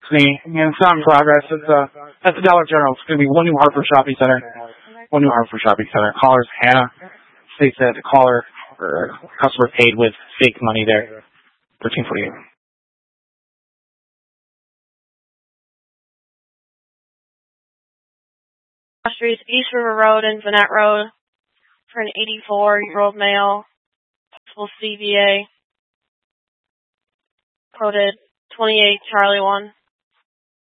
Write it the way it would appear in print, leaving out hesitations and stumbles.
And it's not in progress. It's at the Dollar General. It's going to be one new Hartford Shopping Center. One new Hartford Shopping Center. Caller's Hannah states that the caller or customer paid with fake money there. 1348. Street, East River Road and Vanette Road for an 84-year-old male, possible CVA, coded 28 Charlie 1.